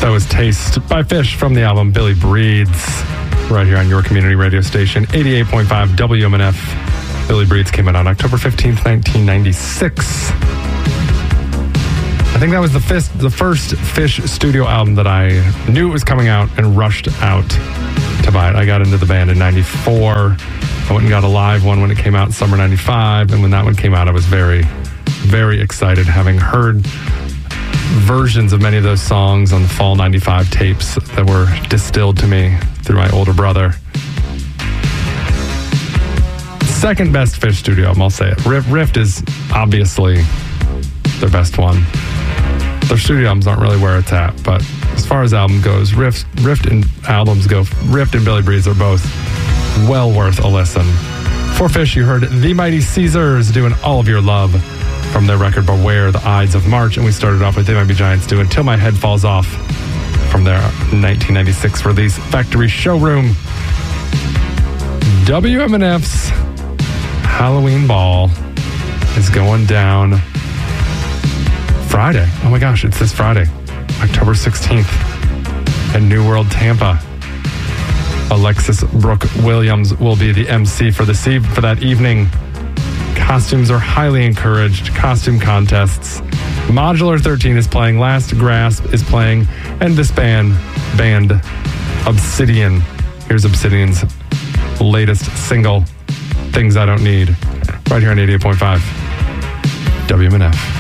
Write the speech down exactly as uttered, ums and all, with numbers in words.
That was Taste by Fish from the album Billy Breeds, right here on your community radio station, eighty-eight point five W M N F. Billy Breeds came out on October fifteenth, nineteen ninety-six. I think that was the, fist, the first Fish studio album that I knew it was coming out and rushed out to buy it. I got into the band in ninety-four. I went and got a live one when it came out in summer ninety-five. And when that one came out, I was very, very excited, having heard versions of many of those songs on the fall ninety-five tapes that were distilled to me through my older brother. Second best Fish studio album, I'll say it. Rift, Rift is obviously their best one. Their studio albums aren't really where it's at, but as far as album goes, Rift, Rift and albums go, Rift and Billy Breeds are both well worth a listen. For Fish, you heard The Mighty Caesars doing All of Your Love from their record Beware the Ides of March, and we started off with They Might Be Giants doing Till My Head Falls Off from their nineteen ninety-six release Factory Showroom. W M N F's Halloween Ball is going down Friday. Oh my gosh, it's this Friday, October sixteenth, in New World, Tampa. Alexis Brooke Williams will be the M C for, the, for that evening. Costumes are highly encouraged. Costume contests. Modular thirteen is playing. Last Grasp is playing. And this band, band Obsidian. Here's Obsidian's latest single, Things I Don't Need, right here on eighty-eight point five W M N F.